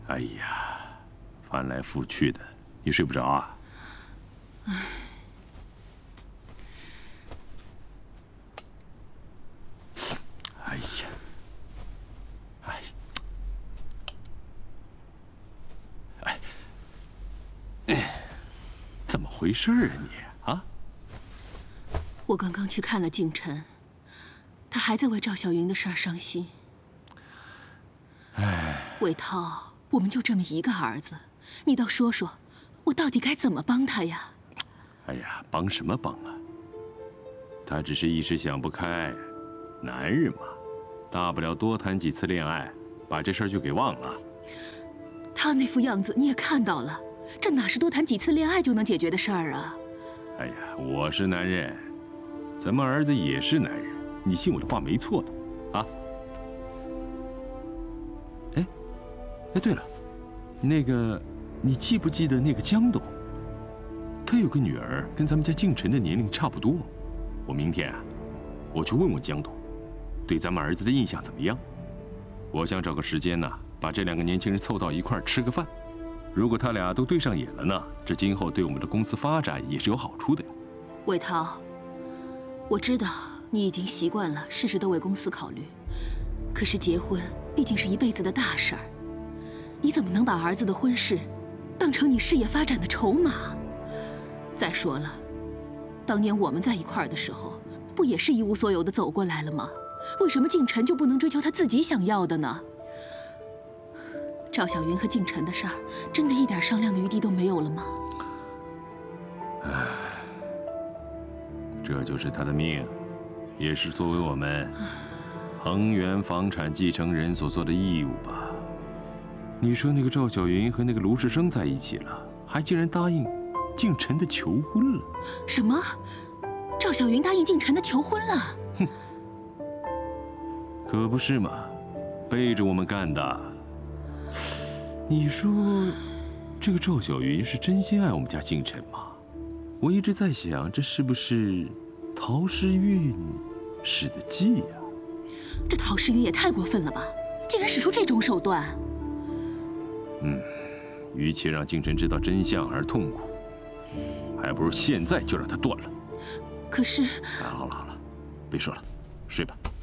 哎呀，翻来覆去的，你睡不着啊？哎呀，怎么回事啊你啊？ 我刚刚去看了静晨，他还在为赵小云的事儿伤心。伟涛，我们就这么一个儿子，你倒说说，我到底该怎么帮他呀？ 哎呀，帮什么帮啊？他只是一时想不开，男人嘛，大不了多谈几次恋爱，把这事儿就给忘了。 他那副样子你也看到了，这哪是多谈几次恋爱就能解决的事儿啊？ 哎呀，我是男人，咱们儿子也是男人，你信我的话没错的，啊？哎，对了，那个，你记不记得那个江董？他有个女儿，跟咱们家静晨的年龄差不多。我明天啊，我去问问江董，对咱们儿子的印象怎么样？我想找个时间呢，把这2个年轻人凑到一块儿吃个饭。如果他俩都对上眼了呢，这今后对我们的公司发展也是有好处的呀。 伟涛，我知道你已经习惯了事事都为公司考虑，可是结婚毕竟是一辈子的大事儿，你怎么能把儿子的婚事当成你事业发展的筹码？再说了，当年我们在一块儿的时候，不也是一无所有的走过来了吗？为什么静晨就不能追求他自己想要的呢？赵小云和静晨的事儿，真的一点商量的余地都没有了吗？ 唉，这就是他的命，也是作为我们恒源房产继承人所做的义务吧。你说那个赵小云和那个卢世生在一起了，还竟然答应静晨的求婚了？ 什么？赵小云答应静晨的求婚了？ 哼，可不是嘛，背着我们干的。你说，这个赵小云是真心爱我们家静晨吗？我一直在想，这是不是陶诗韵使的计呀？ 这陶诗韵也太过分了吧！竟然使出这种手段。 与其让静晨知道真相而痛苦，还不如现在就让她断了。 可是…… 好了，别说了，睡吧。